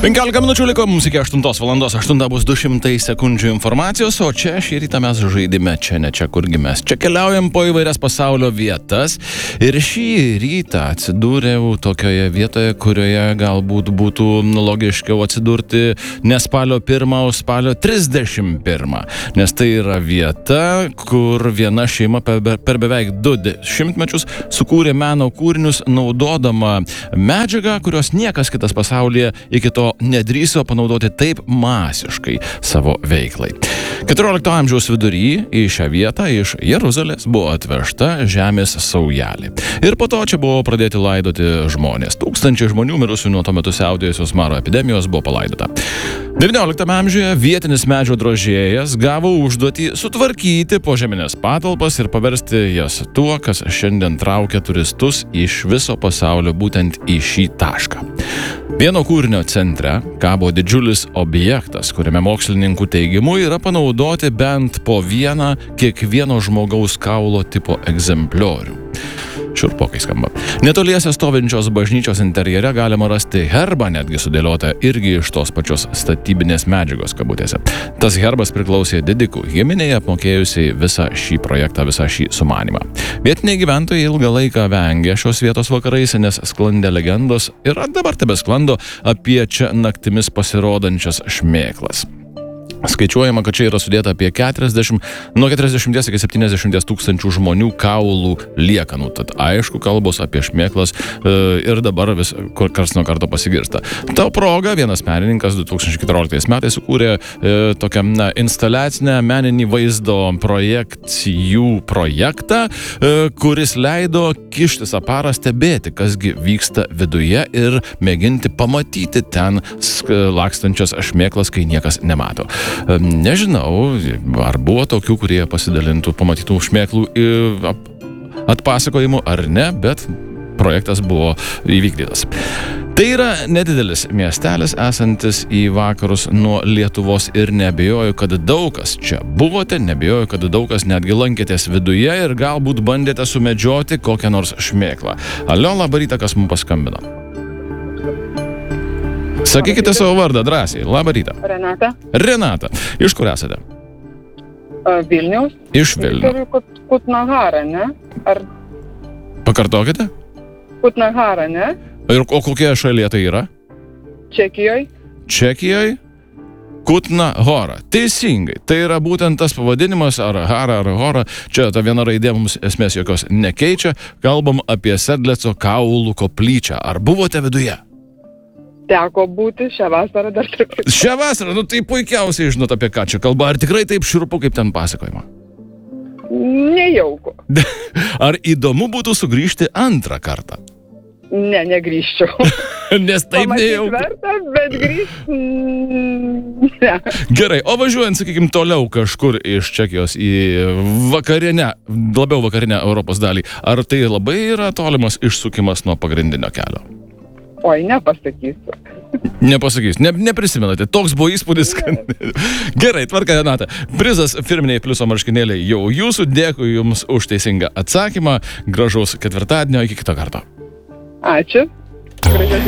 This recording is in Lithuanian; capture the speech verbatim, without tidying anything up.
penkiolika minučių liko mums iki aštuntos valandos, aštunta bus du šimtai sekundžių informacijos, o čia šį rytą mes žaidime čia ne čia kurgi mes. Čia keliaujam po įvairias pasaulio vietas ir šį rytą atsidūriau tokioje vietoje, kurioje galbūt būtų logiškiau atsidurti ne spalio pirmą, o spalio trisdešimt pirmą. Nes tai yra vieta, kur viena šeima per, per beveik du šimtmečius sukūrė meno kūrinius naudodama medžiagą, kurios niekas kitas pasaulyje iki to nedrįso panaudoti taip masiškai savo veiklai. keturiolikto amžiaus vidury į šią vietą iš Jeruzalės buvo atvežta žemės saujelė. Ir po to čia buvo pradėti laidoti žmonės. Tūkstančiai žmonių mirusių nuo tuo metu siautėjusios maro epidemijos buvo palaidota. devynioliktame amžiuje vietinis medžio drožėjas gavo užduotį sutvarkyti požeminės patalpas ir paversti jas tuo, kas šiandien traukia turistus iš viso pasaulio būtent į šį tašką. Vieno kūrinio centre kabo didžiulis objektas, kuriame mokslininkų teigimu yra panaudoti bent po vieną kiekvieno žmogaus kaulo tipo egzempliorių. Šiurpokai skamba. Netoliese stovinčios bažnyčios interjere galima rasti herbą, netgi sudėliotą irgi iš tos pačios statybinės medžiagos kabutėse. Tas herbas priklausė didikų giminėje, apmokėjusiai visą šį projektą, visą šį sumanimą. Vietiniai gyventojai ilgą laiką vengė šios vietos vakarais, nes sklandė legendos ir dabar tebesklando apie čia naktimis pasirodančias šmėklas. Skaičiuojama, kad čia yra sudėta apie keturiasdešimt, nuo keturiasdešimties iki septyniasdešimties tūkstančių žmonių kaulų liekanų. Tad aišku, kalbos apie šmėklas e, ir dabar vis kur kars nuo karto pasigirsta. Ta proga vienas menininkas du tūkstančiai keturioliktais metais sukūrė e, tokią na, instaliacinę meninį vaizdo projekcijų projektą, e, kuris leido kištis aparą stebėti, kasgi vyksta viduje ir mėginti pamatyti ten lakstančias šmėklas, kai niekas nemato. Nežinau, ar buvo tokių, kurie pasidalintų pamatytų šmėklų atpasakojimų ar ne, bet projektas buvo įvykdytas. Tai yra nedidelis miestelis esantis į vakarus nuo Lietuvos ir neabejoju, kad daug kas čia buvote, neabejoju, kad daug kas netgi lankėtės viduje ir galbūt bandėte sumedžioti kokią nors šmėklą. Alio, labą rytą, kas mums paskambino. Sakykite savo vardą drąsiai. Labą rytą. Renata. Renata. Iš kur esate? Vilniaus. Iš Vilniaus. Kut, Kutnahara, ne? Ar... Pakartokite? Kutnahara, ne? Ir o kokia šalyje tai yra? Čekijoj. Čekijoj? Kutnahora. Teisingai. Tai yra būtent tas pavadinimas, ar Hara, ar Hora. Čia ta viena raidė mums esmės jokios nekeičia. Kalbam apie Sedleco kaulų koplyčią. Ar buvote viduje? Teko būti šią vasarą dar truputį. Šią vasarą, nu tai puikiausiai žinot apie ką čia kalba. Ar tikrai taip šiurpu, kaip ten pasakojama? Nejauku. Ar įdomu būtų sugrįžti antrą kartą? Ne, negrįžčiau. Nes taip nejauku. Pamatyti verta, bet grįžti... Ne. Gerai, o važiuojant, sakykime, toliau kažkur iš Čekijos į vakarinę, labiau vakarinę Europos dalį, ar tai labai yra tolimas išsukimas nuo pagrindinio kelio? Oi, nepasakysiu. Nepasakys, ne, neprisimenate, toks buvo įspūdis, kad... Gerai, tvarka, Renata. Prizas firminiai pliuso marškinėliai jau jūsų, dėkui jums už teisingą atsakymą, gražaus ketvirtadienio, iki kito karto. Ačiū. Gražios